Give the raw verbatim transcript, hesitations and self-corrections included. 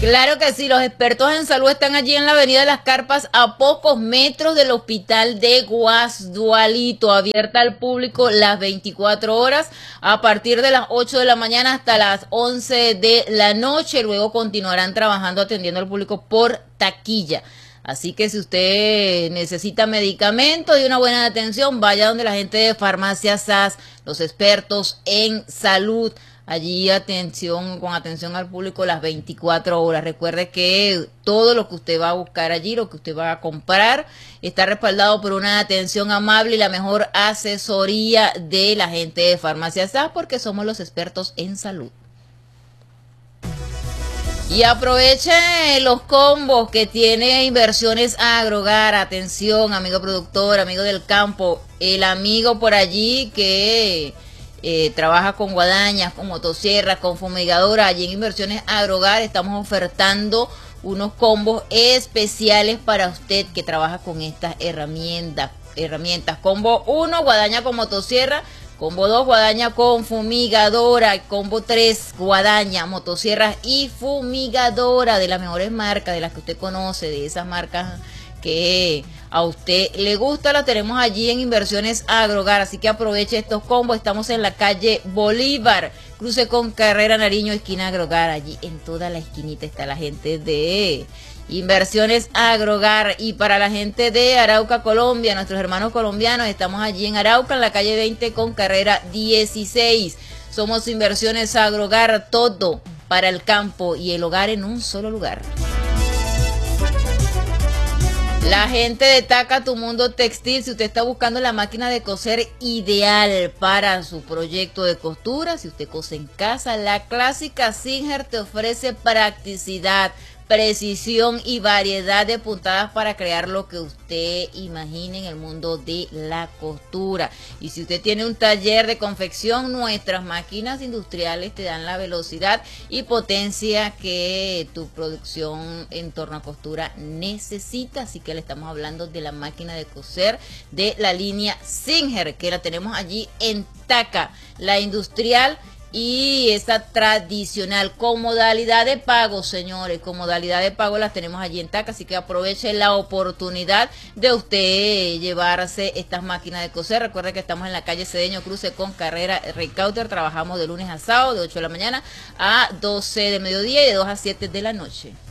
Claro que sí, los expertos en salud están allí en la Avenida de las Carpas, a pocos metros del hospital de Guasdualito, abierta al público las veinticuatro horas, a partir de las ocho de la mañana hasta las once de la noche. Luego continuarán trabajando atendiendo al público por taquilla. Así que si usted necesita medicamentos y una buena atención, vaya donde la gente de Farmacia S A S, los expertos en salud. Allí atención, con atención al público las veinticuatro horas. Recuerde que todo lo que usted va a buscar allí, lo que usted va a comprar, está respaldado por una atención amable y la mejor asesoría de la gente de Farmacia S A S, porque somos los expertos en salud. Y aproveche los combos que tiene Inversiones Agrogar. Atención, amigo productor, amigo del campo, el amigo por allí que eh, trabaja con guadañas, con motosierras, con fumigadoras. Allí en Inversiones Agrogar estamos ofertando unos combos especiales para usted que trabaja con estas herramientas. herramientas. Combo uno, guadaña con motosierra. Combo dos, guadaña con fumigadora. Combo tres, guadaña, motosierras y fumigadora, de las mejores marcas, de las que usted conoce, de esas marcas que a usted le gusta, las tenemos allí en Inversiones Agrogar. Así que aproveche estos combos. Estamos en la calle Bolívar, cruce con Carrera Nariño, esquina Agrogar. Allí en toda la esquinita está la gente de Inversiones Agrogar. Y para la gente de Arauca, Colombia, nuestros hermanos colombianos, estamos allí en Arauca, en la calle veinte con Carrera dieciséis. Somos Inversiones Agrogar, todo para el campo y el hogar en un solo lugar. La gente de Taca, tu mundo textil, si usted está buscando la máquina de coser ideal para su proyecto de costura, si usted cose en casa, la clásica Singer te ofrece practicidad, precisión y variedad de puntadas para crear lo que usted imagine en el mundo de la costura. Y si usted tiene un taller de confección, nuestras máquinas industriales te dan la velocidad y potencia que tu producción en torno a costura necesita. Así que le estamos hablando de la máquina de coser de la línea Singer, que la tenemos allí en Taca, la industrial y esa tradicional, con modalidad de pago, señores, con modalidad de pago las tenemos allí en Taca. Así que aproveche la oportunidad de usted llevarse estas máquinas de coser. Recuerde que estamos en la calle Cedeño, cruce con Carrera Recauter. Trabajamos de lunes a sábado, de ocho de la mañana a doce de mediodía y de dos a siete de la noche.